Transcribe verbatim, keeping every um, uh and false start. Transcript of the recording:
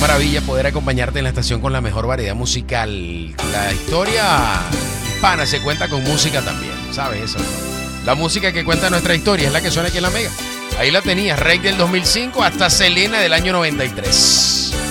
maravilla poder acompañarte en la estación con la mejor variedad musical. La historia hispana se cuenta con música también, ¿sabes eso? La música que cuenta nuestra historia es la que suena aquí en La Mega. Ahí la tenías, Rey del dos mil cinco hasta Selena del año noventa y tres.